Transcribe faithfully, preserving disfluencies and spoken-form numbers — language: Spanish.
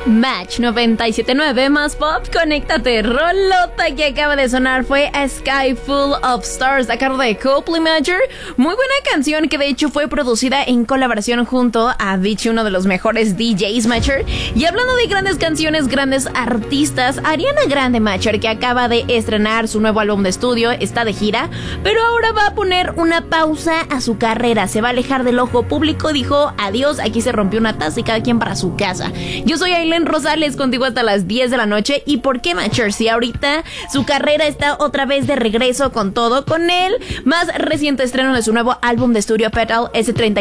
Match noventa y siete punto nueve más pop, conéctate. Rolota que acaba de sonar fue A Sky Full of Stars a cargo de Copley Major. Muy buena canción que de hecho fue producida en colaboración junto a Avicii, uno de los mejores D Js, Major. Y hablando de grandes canciones, grandes artistas, Ariana Grande, Major, que acaba de estrenar su nuevo álbum de estudio, está de gira, pero ahora va a poner una pausa a su carrera. Se va a alejar del ojo público, dijo adiós, aquí se rompió una taza y cada quien para su casa. Yo soy Aileen Rosales, contigo hasta las diez de la noche. ¿Y por qué, Major? Si ahorita su carrera está otra vez de regreso con todo, con el más reciente estreno de su nuevo álbum de estudio Petal, S treinta